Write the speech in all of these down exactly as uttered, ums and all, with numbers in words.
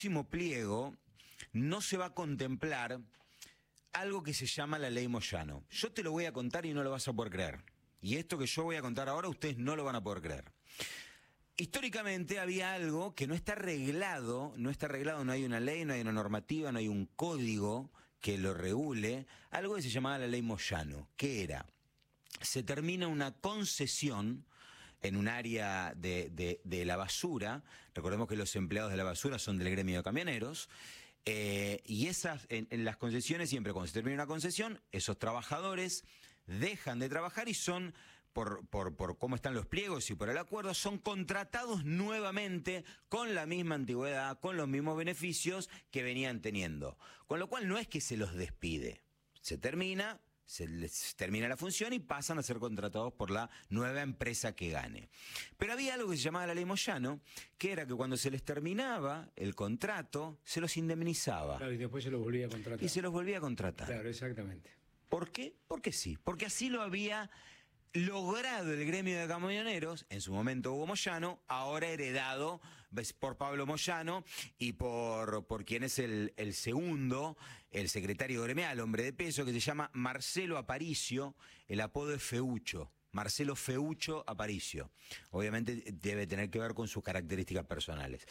próximo pliego no se va a contemplar algo que se llama la ley Moyano. Yo te lo voy a contar y no lo vas a poder creer. Y esto que yo voy a contar ahora, ustedes no lo van a poder creer. Históricamente había algo que no está arreglado, no está arreglado, no hay una ley, no hay una normativa, no hay un código que lo regule, algo que se llamaba la ley Moyano. ¿Qué era? Se termina una concesión en un área de, de, de la basura. Recordemos que los empleados de la basura son del gremio de camioneros. Eh, y esas, en, en las concesiones, siempre cuando se termina una concesión, esos trabajadores dejan de trabajar y son, por, por, por cómo están los pliegos y por el acuerdo, son contratados nuevamente con la misma antigüedad, con los mismos beneficios que venían teniendo. Con lo cual no es que se los despide. Se termina... Se les termina la función y pasan a ser contratados por la nueva empresa que gane. Pero había algo que se llamaba la ley Moyano, que era que cuando se les terminaba el contrato, se los indemnizaba. Claro, y después se los volvía a contratar. Y se los volvía a contratar. Claro, exactamente. ¿Por qué? Porque sí. Porque así lo había logrado el gremio de camioneros, en su momento Hugo Moyano, ahora heredado por Pablo Moyano y por, por quien es el, el segundo, el secretario gremial, hombre de peso, que se llama Marcelo Aparicio, el apodo es Feucho. Marcelo Feucho Aparicio. Obviamente debe tener que ver con sus características personales.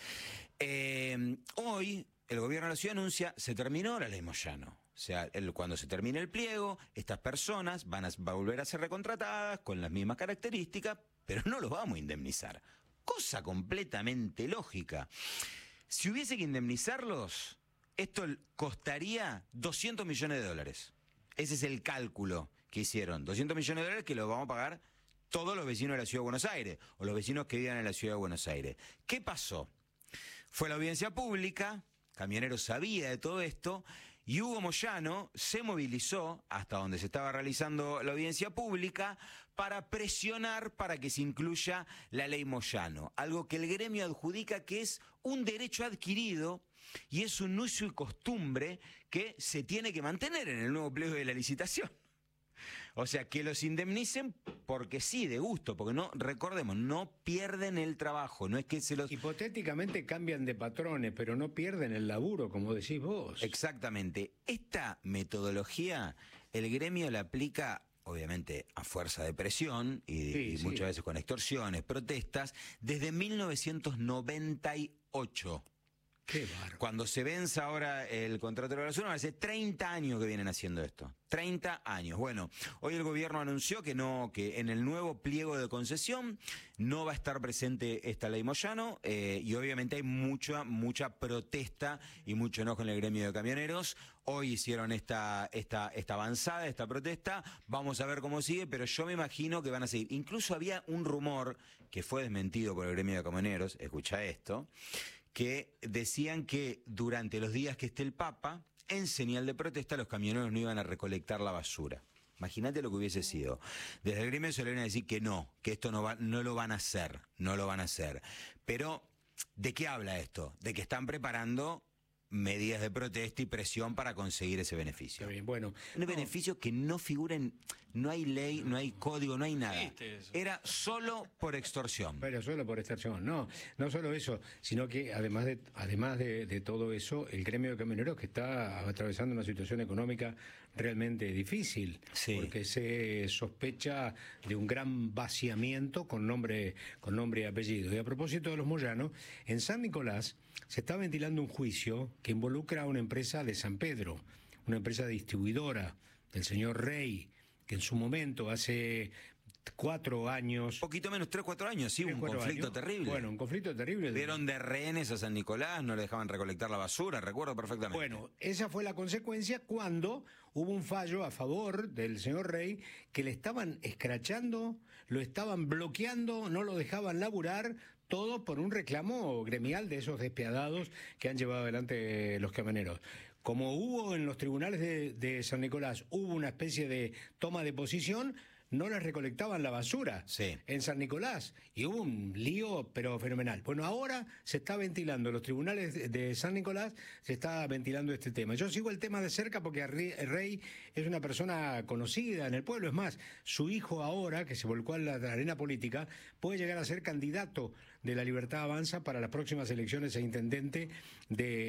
Eh, hoy el gobierno de la ciudad anuncia, se terminó la ley Moyano. O sea, el, cuando se termine el pliego, estas personas van a, va a volver a ser recontratadas con las mismas características, pero no los vamos a indemnizar. Cosa completamente lógica. Si hubiese que indemnizarlos, esto costaría doscientos millones de dólares. Ese es el cálculo que hicieron. doscientos millones de dólares que los vamos a pagar todos los vecinos de la Ciudad de Buenos Aires, o los vecinos que vivan en la Ciudad de Buenos Aires. ¿Qué pasó? Fue la audiencia pública, Camioneros sabía de todo esto, y Hugo Moyano se movilizó hasta donde se estaba realizando la audiencia pública para presionar para que se incluya la ley Moyano, algo que el gremio adjudica que es un derecho adquirido y es un uso y costumbre que se tiene que mantener en el nuevo pliego de la licitación. O sea, que los indemnicen porque sí, de gusto, porque no, recordemos, no pierden el trabajo, no es que se los... Hipotéticamente cambian de patrones, pero no pierden el laburo, como decís vos. Exactamente. Esta metodología, el gremio la aplica, obviamente, a fuerza de presión y, sí, y sí. muchas veces con extorsiones, protestas, desde mil novecientos noventa y ocho. Qué bárbaro. Cuando se vence ahora el contrato de la basura, hace treinta años que vienen haciendo esto. treinta años. Bueno, hoy el gobierno anunció que no, que en el nuevo pliego de concesión no va a estar presente esta ley Moyano, eh, y obviamente hay mucha, mucha protesta y mucho enojo en el gremio de camioneros. Hoy hicieron esta, esta, esta avanzada, esta protesta. Vamos a ver cómo sigue, pero yo me imagino que van a seguir. Incluso había un rumor que fue desmentido por el gremio de camioneros, escucha esto, que decían que durante los días que esté el Papa, en señal de protesta, los camioneros no iban a recolectar la basura. Imagínate lo que hubiese sido. Desde el gremio se le iban a decir que no, que esto no, va, no lo van a hacer, no lo van a hacer. Pero, ¿de qué habla esto? De que están preparando medidas de protesta y presión para conseguir ese beneficio. Está bien, bueno. Un no. beneficio que no figura en... No hay ley, no hay código, no hay nada. Era solo por extorsión. Pero solo por extorsión, no. No solo eso, sino que además de además de, de todo eso, el gremio de camioneros que está atravesando una situación económica realmente difícil. Sí. Porque se sospecha de un gran vaciamiento con nombre, con nombre y apellido. Y a propósito de los Moyano, en San Nicolás se está ventilando un juicio que involucra a una empresa de San Pedro, una empresa distribuidora del señor Rey, que en su momento, hace cuatro años... Poquito menos, tres, cuatro años, sí, un conflicto años. terrible. Bueno, un conflicto terrible. Vieron de rehenes a San Nicolás, no le dejaban recolectar la basura, recuerdo perfectamente. Bueno, esa fue la consecuencia cuando hubo un fallo a favor del señor Rey, que le estaban escrachando, lo estaban bloqueando, no lo dejaban laburar, todo por un reclamo gremial de esos despiadados que han llevado adelante los camioneros. Como hubo en los tribunales de, de San Nicolás, hubo una especie de toma de posición, no les recolectaban la basura Sí. en San Nicolás. Y hubo un lío, pero fenomenal. Bueno, ahora se está ventilando, los tribunales de- de San Nicolás se está ventilando este tema. Yo sigo el tema de cerca porque Rey, Rey es una persona conocida en el pueblo. Es más, su hijo ahora, que se volcó a la arena política, puede llegar a ser candidato de la Libertad Avanza para las próximas elecciones a intendente de